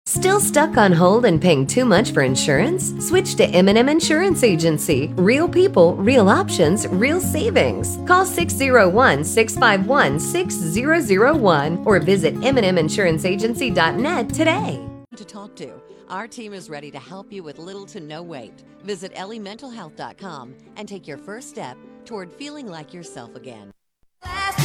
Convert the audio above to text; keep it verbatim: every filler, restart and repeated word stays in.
Still stuck on hold and paying too much for insurance? Switch to M and M Insurance Agency. Real people, real options, real savings. Call six zero one, six five one, six zero zero one or visit m and m insurance agency dot net today. To talk to. Our team is ready to help you with little to no wait. Visit ellie mental health dot com and take your first step toward feeling like yourself again.